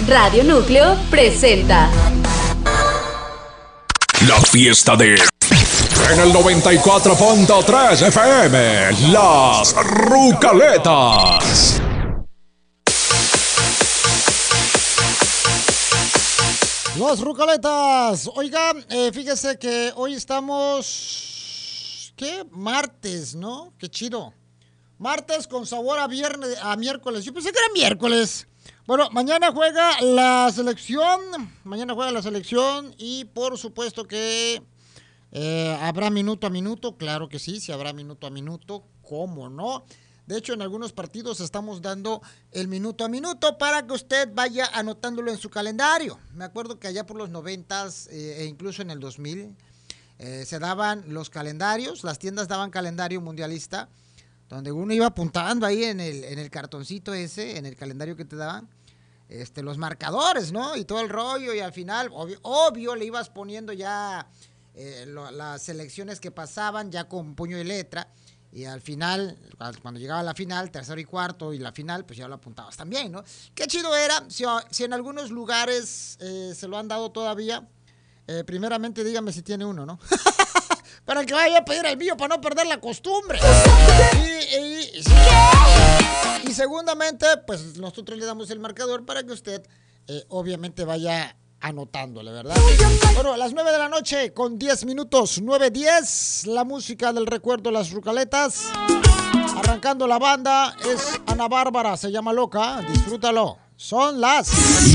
Radio Núcleo presenta La fiesta de... En el 94.3 FM, Las Rucaletas. Los Rucaletas. Oigan, fíjese que hoy estamos... ¿Qué? Martes, ¿no? Qué chido. Martes con sabor a viernes, a miércoles. Yo pensé que era miércoles. Bueno, mañana juega la selección. Y por supuesto que habrá minuto a minuto. Claro que sí, sí habrá minuto a minuto. ¿Cómo no? De hecho, en algunos partidos estamos dando el minuto a minuto para que usted vaya anotándolo en su calendario. Me acuerdo que allá por los 90s e incluso en el 2000 se daban los calendarios. Las tiendas daban calendario mundialista, donde uno iba apuntando ahí en el cartoncito ese, en el calendario que te daban, los marcadores, ¿no? Y todo el rollo, y al final, obvio le ibas poniendo ya las selecciones que pasaban, ya con puño y letra, y al final, cuando llegaba la final, tercero y cuarto, y la final, pues ya lo apuntabas también, ¿no? Qué chido era, si en algunos lugares se lo han dado todavía, primeramente dígame si tiene uno, ¿no? Para que vaya a pedir el mío, para no perder la costumbre. Y segundamente, pues nosotros le damos el marcador para que usted, obviamente, vaya anotándole, ¿verdad? Bueno, a las 9 de la noche, con 10 minutos, 9:10, la música del recuerdo, Las Rucaletas. Arrancando la banda es Ana Bárbara, se llama Loca, disfrútalo. Son las...